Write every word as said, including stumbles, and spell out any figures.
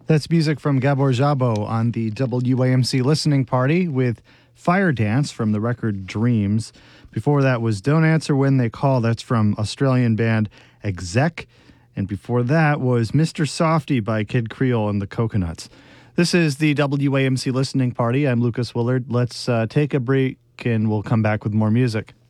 That's music from Gabor Szabo on the W A M C Listening Party with Fire Dance from the record Dreams. Before that was Don't Answer When They Call. That's from Australian band Exec. And before that was Mister Softy by Kid Creole and the Coconuts. This is the W A M C Listening Party. I'm Lucas Willard. Let's uh, take a break and we'll come back with more music.